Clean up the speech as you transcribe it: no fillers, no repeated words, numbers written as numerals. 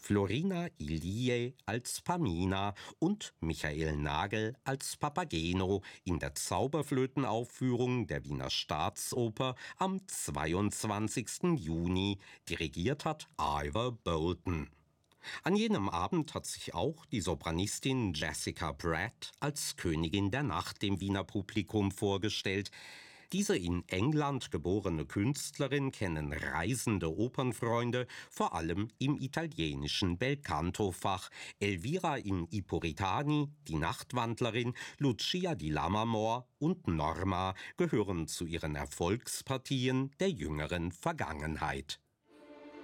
Florina Ilie als Pamina und Michael Nagel als Papageno in der Zauberflötenaufführung der Wiener Staatsoper am 22. Juni. Dirigiert hat Ivor Bolton. An jenem Abend hat sich auch die Sopranistin Jessica Pratt als Königin der Nacht dem Wiener Publikum vorgestellt. Diese in England geborene Künstlerin kennen reisende Opernfreunde vor allem im italienischen Belcanto-Fach. Elvira in I Puritani, die Nachtwandlerin, Lucia di Lammermoor und Norma gehören zu ihren Erfolgspartien der jüngeren Vergangenheit.